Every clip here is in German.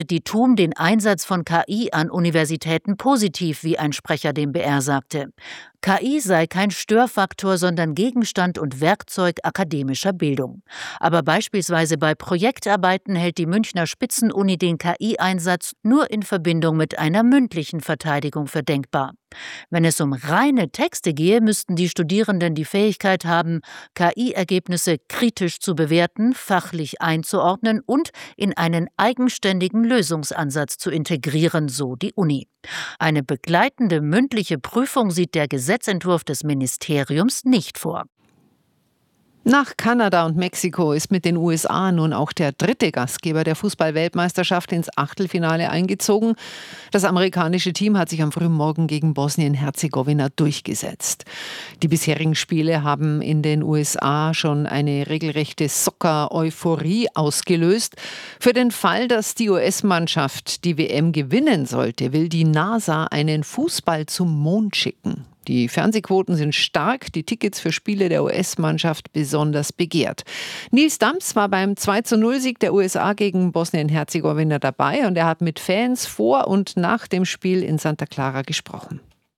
Die TUM den Einsatz von KI an Universitäten positiv, wie ein Sprecher dem BR sagte. KI sei kein Störfaktor, sondern Gegenstand und Werkzeug akademischer Bildung. Aber beispielsweise bei Projektarbeiten hält die Münchner Spitzenuni den KI-Einsatz nur in Verbindung mit einer mündlichen Verteidigung für denkbar. Wenn es um reine Texte gehe, müssten die Studierenden die Fähigkeit haben, KI-Ergebnisse kritisch zu bewerten, fachlich einzuordnen und in einen eigenständigen Lösungsansatz zu integrieren, so die Uni. Eine begleitende mündliche Prüfung sieht der Gesetzentwurf des Ministeriums nicht vor. Nach Kanada und Mexiko ist mit den USA nun auch der dritte Gastgeber der Fußball-Weltmeisterschaft ins Achtelfinale eingezogen. Das amerikanische Team hat sich am frühen Morgen gegen Bosnien-Herzegowina durchgesetzt. Die bisherigen Spiele haben in den USA schon eine regelrechte Soccer-Euphorie ausgelöst. Für den Fall, dass die US-Mannschaft die WM gewinnen sollte, will die NASA einen Fußball zum Mond schicken. Die Fernsehquoten sind stark, die Tickets für Spiele der US-Mannschaft besonders begehrt. Nils Dams war beim 2:0-Sieg der USA gegen Bosnien-Herzegowina dabei und er hat mit Fans vor und nach dem Spiel in Santa Clara gesprochen.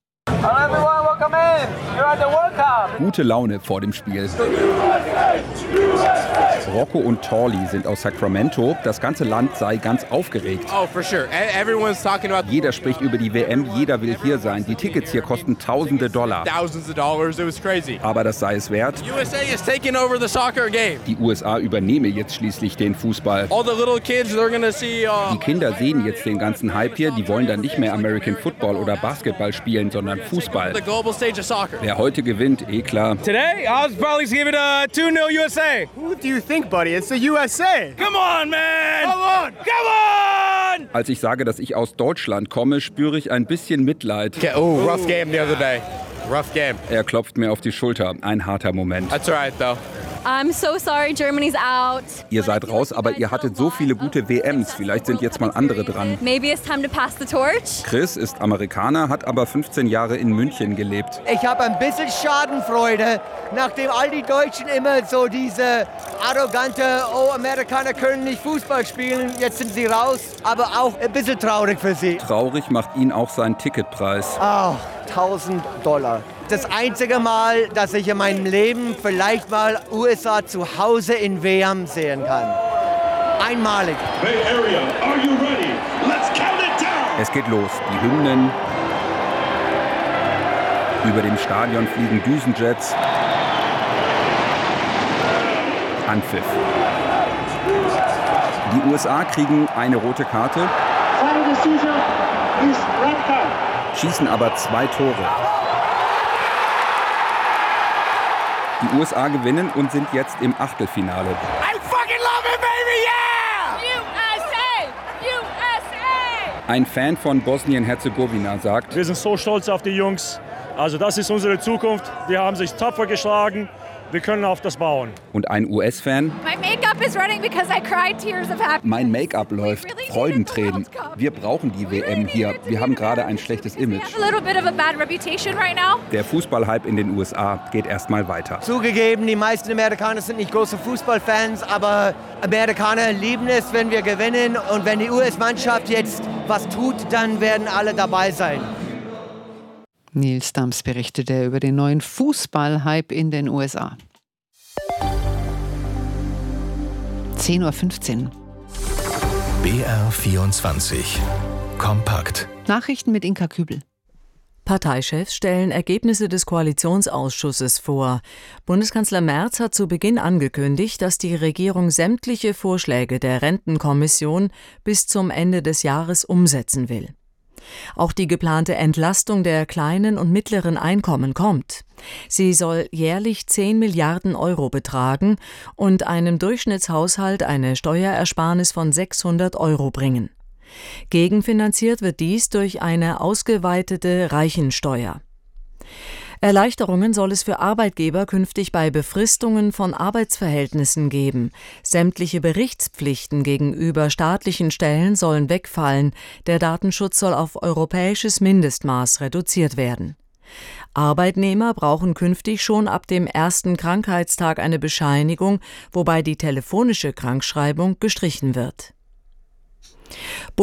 Gute Laune vor dem Spiel. Rocco und Torley sind aus Sacramento. Das ganze Land sei ganz aufgeregt. Jeder spricht über die WM, jeder will hier sein. Die Tickets hier kosten Tausende Dollar. Aber das sei es wert. Die USA übernehme jetzt schließlich den Fußball. Die Kinder sehen jetzt den ganzen Hype hier. Die wollen dann nicht mehr American Football oder Basketball spielen, sondern Fußball. Wer heute gewinnt, klar. Today, I'll probably give it a 2-0 USA. Who do you think, buddy? It's the USA. Come on, man! Come on! Come on! Als ich sage, dass ich aus Deutschland komme, spüre ich ein bisschen Mitleid. Oh, rough game the other day. Rough game. Er klopft mir auf die Schulter. Ein harter Moment. That's all right, though. I'm so sorry, Germany's out. Ihr seid raus, aber ihr hattet so viele gute WMs. Vielleicht sind jetzt mal andere dran. Maybe it's time to pass the torch. Chris ist Amerikaner, hat aber 15 Jahre in München gelebt. Ich habe ein bisschen Schadenfreude, nachdem all die Deutschen immer so diese arrogante, Amerikaner können nicht Fußball spielen, jetzt sind sie raus, aber auch ein bisschen traurig für sie. Traurig macht ihn auch sein Ticketpreis. $1.000. Das einzige Mal, dass ich in meinem Leben vielleicht mal USA zu Hause in WM sehen kann. Einmalig. Bay Area, are you ready? Let's count it down. Es geht los. Die Hymnen. Über dem Stadion fliegen Düsenjets. Anpfiff. Die USA kriegen eine rote Karte. Schießen aber 2 Tore. Die USA gewinnen und sind jetzt im Achtelfinale. I fucking love it, baby, yeah! USA! Ein Fan von Bosnien-Herzegowina sagt: Wir sind so stolz auf die Jungs. Also das ist unsere Zukunft. Die haben sich tapfer geschlagen. Wir können auf das bauen. Und ein US-Fan: My makeup is running because I cried tears of happiness. Mein Make-up läuft, Freudentränen. Wir brauchen die WM hier. Wir haben gerade ein schlechtes Image. A little bit of a bad reputation right now. Der Fußballhype in den USA geht erstmal weiter. Zugegeben, die meisten Amerikaner sind nicht große Fußballfans, aber Amerikaner lieben es, wenn wir gewinnen. Und wenn die US-Mannschaft jetzt was tut, dann werden alle dabei sein. Nils Dams berichtete über den neuen Fußballhype in den USA. 10:15 Uhr. BR24 Kompakt. Nachrichten mit Inka Kübel. Parteichefs stellen Ergebnisse des Koalitionsausschusses vor. Bundeskanzler Merz hat zu Beginn angekündigt, dass die Regierung sämtliche Vorschläge der Rentenkommission bis zum Ende des Jahres umsetzen will. Auch die geplante Entlastung der kleinen und mittleren Einkommen kommt. Sie soll jährlich 10 Milliarden Euro betragen und einem Durchschnittshaushalt eine Steuerersparnis von 600 Euro bringen. Gegenfinanziert wird dies durch eine ausgeweitete Reichensteuer. Erleichterungen soll es für Arbeitgeber künftig bei Befristungen von Arbeitsverhältnissen geben. Sämtliche Berichtspflichten gegenüber staatlichen Stellen sollen wegfallen. Der Datenschutz soll auf europäisches Mindestmaß reduziert werden. Arbeitnehmer brauchen künftig schon ab dem ersten Krankheitstag eine Bescheinigung, wobei die telefonische Krankschreibung gestrichen wird.